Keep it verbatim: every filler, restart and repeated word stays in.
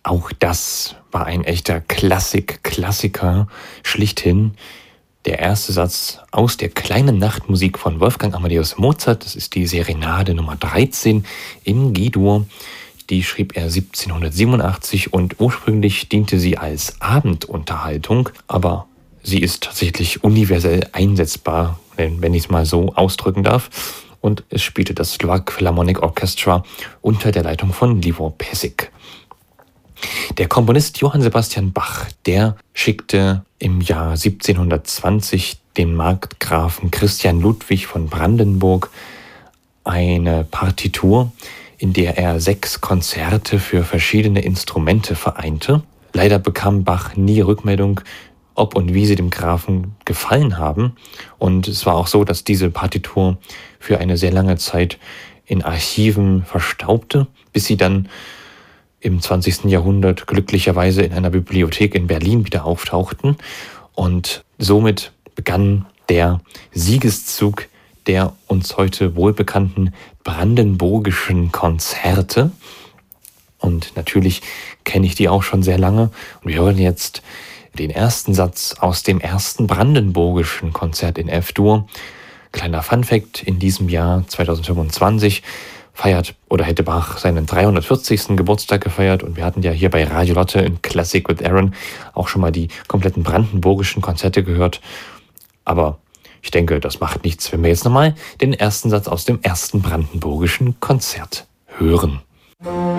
Auch das war ein echter Klassik-Klassiker schlichthin. Der erste Satz aus der kleinen Nachtmusik von Wolfgang Amadeus Mozart, das ist die Serenade Nummer dreizehn im G-Dur. Die schrieb er siebzehnhundertsiebenundachtzig und ursprünglich diente sie als Abendunterhaltung, aber sie ist tatsächlich universell einsetzbar, wenn ich es mal so ausdrücken darf. Und es spielte das Slovak Philharmonic Orchestra unter der Leitung von Livor Pesik. Der Komponist Johann Sebastian Bach, der schickte im Jahr siebzehnhundertzwanzig dem Markgrafen Christian Ludwig von Brandenburg eine Partitur, in der er sechs Konzerte für verschiedene Instrumente vereinte. Leider bekam Bach nie Rückmeldung, ob und wie sie dem Grafen gefallen haben. Und es war auch so, dass diese Partitur für eine sehr lange Zeit in Archiven verstaubte, bis sie dann im zwanzigsten Jahrhundert glücklicherweise in einer Bibliothek in Berlin wieder auftauchten. Und somit begann der Siegeszug der uns heute wohlbekannten brandenburgischen Konzerte. Und natürlich kenne ich die auch schon sehr lange. Und wir hören jetzt den ersten Satz aus dem ersten brandenburgischen Konzert in F-Dur. Kleiner Funfact, in diesem Jahr zweitausendfünfundzwanzig feiert oder hätte Bach seinen dreihundertvierzigsten Geburtstag gefeiert und wir hatten ja hier bei Radio Lotte in Classic with Aaron auch schon mal die kompletten brandenburgischen Konzerte gehört. Aber ich denke, das macht nichts, wenn wir jetzt nochmal den ersten Satz aus dem ersten brandenburgischen Konzert hören.